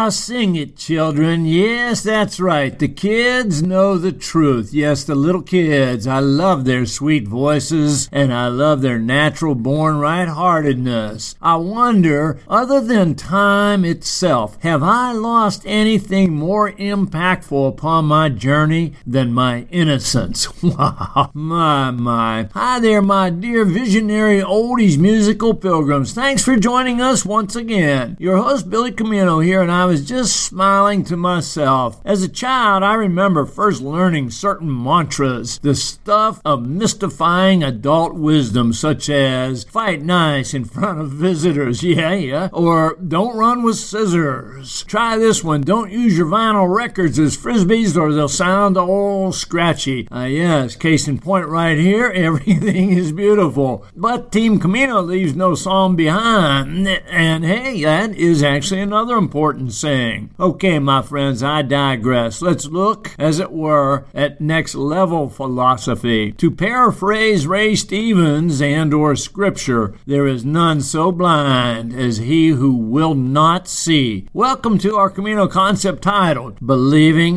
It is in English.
Now sing it, children. Yes, that's right. The kids know the truth. Yes, the little kids. I love their sweet voices, and I love their natural-born right-heartedness. I wonder, other than time itself, have I lost anything more impactful upon my journey than my innocence? Wow, my. Hi there, my dear visionary oldies musical pilgrims. Thanks for joining us once again. Your host, Billy Camino here, and I was just smiling to myself. As a child, I remember first learning certain mantras, the stuff of mystifying adult wisdom, such as fight nice in front of visitors, yeah, or don't run with scissors. Try this one, don't use your vinyl records as frisbees or they'll sound all scratchy. Yes, case in point right here, everything is beautiful. But Team Camino leaves no song behind, and hey, that is actually another important saying. Okay, my friends, I digress. Let's look, as it were, at next level philosophy. To paraphrase Ray Stevens and or scripture, there is none so blind as he who will not see. Welcome to our Camino concept titled Believing